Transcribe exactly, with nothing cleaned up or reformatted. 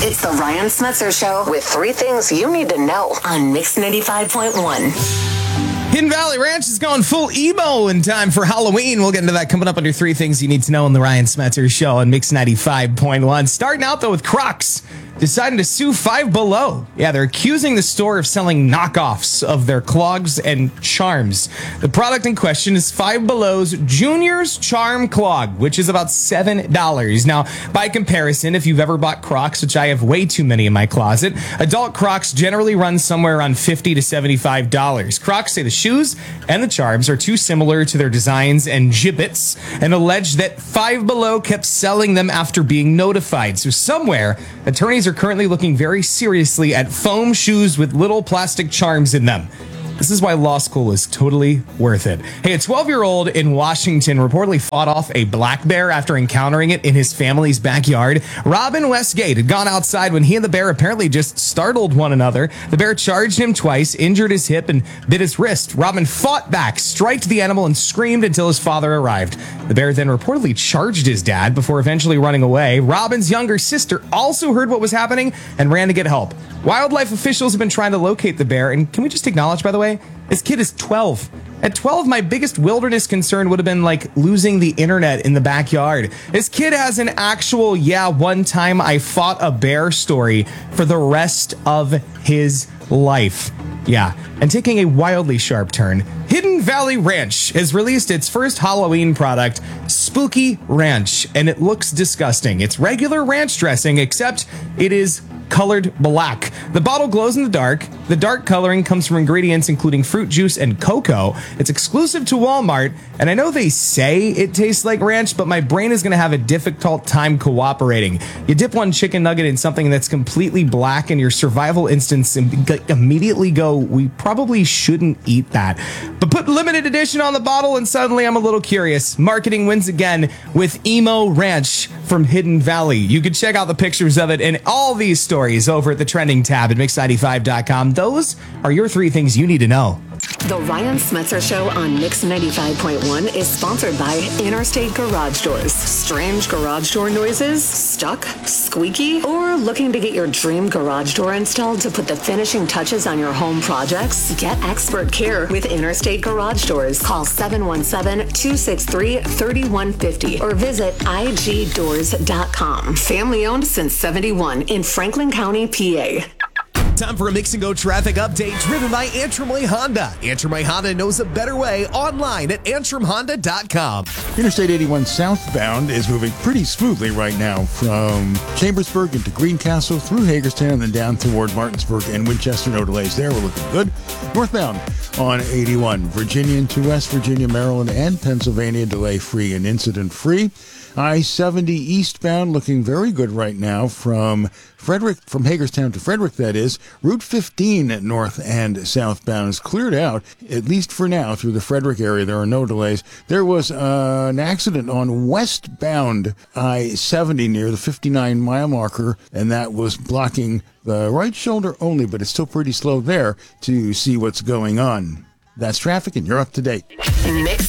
It's the Ryan Smetzer Show with three things you need to know on Mix ninety-five point one. Hidden Valley Ranch is going full emo in time for Halloween. We'll get into that coming up under three things you need to know on the Ryan Smetzer Show on Mix ninety-five point one. Starting out, though, with Crocs deciding to sue Five Below. Yeah, they're accusing the store of selling knockoffs of their clogs and charms. The product in question is Five Below's Junior's Charm Clog, which is about seven dollars. Now, by comparison, if you've ever bought Crocs, which I have way too many in my closet, adult Crocs generally run somewhere around fifty to seventy-five dollars. Crocs say the shoes and the charms are too similar to their designs and gibbets, and allege that Five Below kept selling them after being notified. So somewhere, attorneys are currently looking very seriously at foam shoes with little plastic charms in them. This is why law school is totally worth it. Hey, a twelve-year-old in Washington reportedly fought off a black bear after encountering it in his family's backyard. Robin Westgate had gone outside when he and the bear apparently just startled one another. The bear charged him twice, injured his hip, and bit his wrist. Robin fought back, striked the animal, and screamed until his father arrived. The bear then reportedly charged his dad before eventually running away. Robin's younger sister also heard what was happening and ran to get help. Wildlife officials have been trying to locate the bear, and can we just acknowledge, by the way, this kid is twelve. At twelve, my biggest wilderness concern would have been like losing the internet in the backyard. This kid has an actual, yeah, one time I fought a bear story for the rest of his life. Yeah, and taking a wildly sharp turn, Hidden Valley Ranch has released its first Halloween product, Spooky Ranch, and it looks disgusting. It's regular ranch dressing, except it is colored black. The bottle glows in the dark. The dark coloring comes from ingredients including fruit juice and cocoa. It's exclusive to Walmart, and I know they say it tastes like ranch, but my brain is going to have a difficult time cooperating. You dip one chicken nugget in something that's completely black, and your survival instincts immediately go, we probably shouldn't eat that. But put limited edition on the bottle, and suddenly I'm a little curious. Marketing wins again with Emo Ranch from Hidden Valley. You can check out the pictures of it and all these stories over at the trending tab at mix ninety-five dot com. Those are your three things you need to know. The Ryan Smetzer Show on Mix ninety-five point one is sponsored by Interstate Garage Doors. Strange garage door noises? Stuck? Squeaky? Or looking to get your dream garage door installed to put the finishing touches on your home projects? Get expert care with Interstate Garage Doors. Call seven one seven, two six three, three one five zero or visit I G doors dot com. Family owned since seventy-one in Franklin County, P A. Time for a Mix and Go traffic update driven by Antrim Way Honda. Antrim Way Honda knows a better way online at antrim honda dot com. Interstate eighty-one southbound is moving pretty smoothly right now from Chambersburg into Greencastle through Hagerstown and then down toward Martinsburg and Winchester. No delays there. We're looking good. Northbound on eighty-one, Virginia into West Virginia, Maryland, and Pennsylvania, delay-free and incident-free. I seventy eastbound looking very good right now from Frederick, from Hagerstown to Frederick, that is. Route fifteen north and southbound is cleared out, at least for now, through the Frederick area. There are no delays. There was uh, an accident on westbound I seventy near the fifty-nine mile marker, and that was blocking the right shoulder only, but it's still pretty slow there to see what's going on. That's traffic, and you're up to date. Mix